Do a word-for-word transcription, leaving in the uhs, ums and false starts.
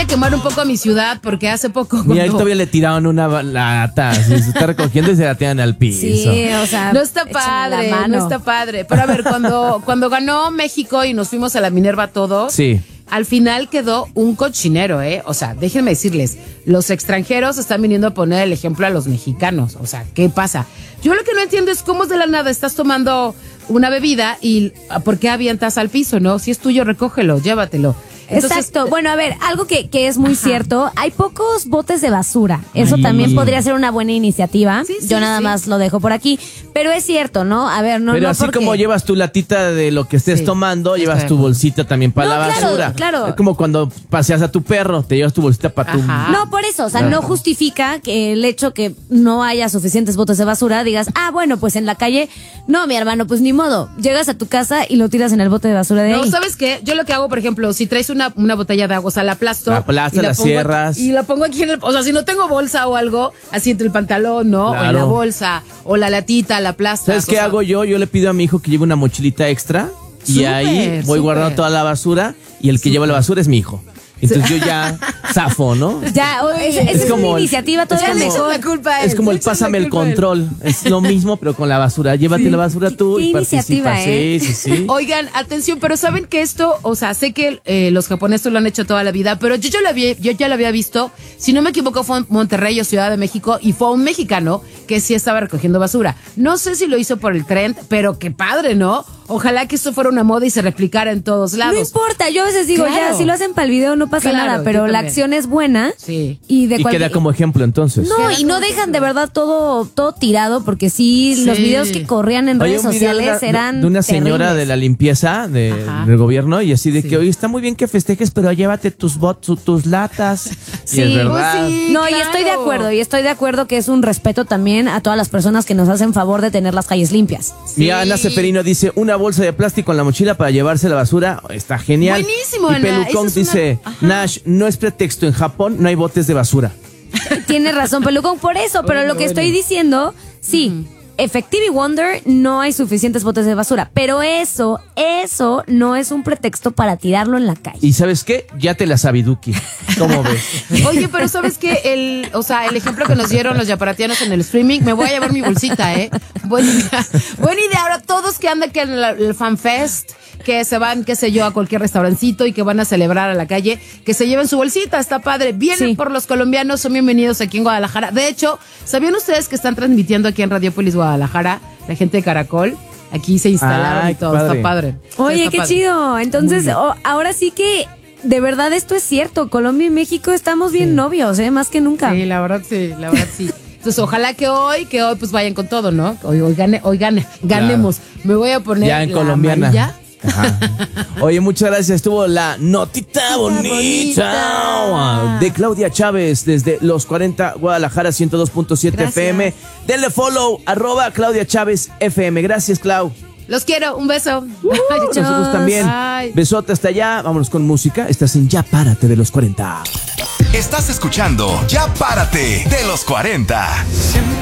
a quemar un poco a mi ciudad porque hace poco... Mira, ahí cuando... todavía le tiraron una lata, así, se está recogiendo y se la tiran al piso. Sí, o sea, No está padre, no está padre. Pero a ver, cuando, cuando ganó México y nos fuimos a la Minerva todos, Sí. al final quedó un cochinero, ¿eh? O sea, déjenme decirles, los extranjeros están viniendo a poner el ejemplo a los mexicanos. O sea, ¿qué pasa? Yo lo que no entiendo es cómo es de la nada estás tomando una bebida y ¿por qué avientas al piso, no? Si es tuyo, recógelo, llévatelo. Entonces, Exacto. Bueno, a ver, algo que, que es muy Ajá. cierto, hay pocos botes de basura. Eso Ay, también sí. podría ser una buena iniciativa. Sí, sí, Yo nada sí. más lo dejo por aquí. Pero es cierto, ¿no? A ver, no, Pero no así porque... como llevas tu latita de lo que estés Sí, tomando, estoy llevas de tu acuerdo. bolsita también para No, la claro, basura. claro. Es como cuando paseas a tu perro, te llevas tu bolsita para tu... Ajá. No, por eso, o sea, Claro. no justifica que el hecho que no haya suficientes botes de basura, digas, ah, bueno, pues en la calle, no, mi hermano, pues ni modo, llegas a tu casa y lo tiras en el bote de basura de no, ahí. ¿sabes qué? Yo lo que hago, por ejemplo, si traes una, una botella de agua, o sea, la aplasto. La aplastas, y la pongo cierras. aquí- Y la pongo aquí en el... O sea, si no tengo bolsa o algo, así entre el pantalón, ¿no? O en la Claro. bolsa, o la latita, la aplastas. ¿Sabes o qué sea, hago yo? Yo le pido a mi hijo que lleve una mochilita extra y Súper, ahí voy súper. guardando toda la basura y el que lleva la basura es mi hijo. Entonces yo ya zafo, ¿no? Ya, o- es, es Es como una el- iniciativa es todavía Ya le como- echan mejor. la culpa a él, Es como le el echan la pásame el culpa a él. control. Es lo mismo, pero con la basura. Llévate la basura tú Qué y iniciativa, participa. ¿eh? Sí, sí, sí. Oigan, atención, pero saben que esto, o sea, sé que eh, los japoneses lo han hecho toda la vida, pero yo, yo, lo había, yo ya lo había visto, si no me equivoco fue en Monterrey o Ciudad de México y fue un mexicano que sí estaba recogiendo basura. No sé si lo hizo por el trend, pero qué padre, ¿no? Ojalá que esto fuera una moda y se replicara en todos lados. No importa, yo a veces digo, Claro. ya, si lo hacen para el video no pasa Claro, nada, pero yo la también. acción es buena. Sí. Y de Y cualquier- queda como ejemplo entonces. No, Queda y no como dejan ejemplo. de verdad todo, todo tirado, porque sí, Sí. los videos que corrían en Oye, redes un video de sociales una- eran de una señora terribles. de la limpieza de- Ajá. del gobierno y así de Sí. que, oye, está muy bien que festejes, pero llévate tus bots, tus latas. Sí. Y es verdad. Pues sí. No, y claro. estoy de acuerdo, y estoy de acuerdo que es un respeto también a todas las personas que nos hacen favor de tener las calles limpias. Mira, Sí. Ana Seferino dice, una bolsa de plástico en la mochila para llevarse la basura. Está genial. Buenísimo, Y Ana. Pelucón Eso es una- dice, Ajá. Nash, no es pretexto, en Japón no hay botes de basura. Tienes razón, Pelucón, por eso, pero Bueno, lo que bueno. estoy diciendo, sí. Effective Wonder no hay suficientes botes de basura, pero eso, eso no es un pretexto para tirarlo en la calle. ¿Y sabes qué? Ya te la sabiduki. ¿Cómo ves? Oye, pero ¿sabes qué? El, o sea, el ejemplo que nos dieron los yaparatianos en el streaming, me voy a llevar mi bolsita, ¿eh? Buena idea. Buena idea. Ahora todos que andan que en la- el FanFest, que se van, qué sé yo, a cualquier restaurancito y que van a celebrar a la calle, que se lleven su bolsita, está padre. Vienen Sí. por los colombianos, son bienvenidos aquí en Guadalajara. De hecho, ¿sabían ustedes que están transmitiendo aquí en Radiopolis Guadalajara? La gente de Caracol, aquí se instalaron Ay, y todo, qué padre. está padre. Oye, Está qué padre. chido. Entonces, o- ahora sí que, de verdad, esto es cierto. Colombia y México estamos bien novios, ¿eh? Más que nunca. Sí, la verdad sí, la verdad sí. Entonces, ojalá que hoy, que hoy pues vayan con todo, ¿no? Hoy, hoy, gane, hoy gane, ganemos. Me voy a poner Ya en la colombiana. amarilla. Ajá. Oye, muchas gracias. Estuvo la notita bonita, bonita. de Claudia Chávez desde Los cuarenta Guadalajara ciento dos punto siete Gracias. F M. Denle follow, arroba Claudia Chávez F M. Gracias, Clau. Los quiero, un beso. Nosotros también. Bye. Besote hasta allá. Vámonos con música. Estás en Ya Párate de Los cuarenta. Estás escuchando Ya Párate de los cuarenta. Siempre